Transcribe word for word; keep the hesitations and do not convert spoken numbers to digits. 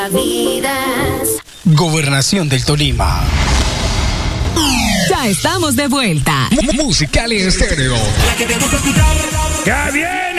Gobernación del Tolima. Ya estamos de vuelta. M- Musical Estéreo. La que te gusta escuchar. ¡Ya bien!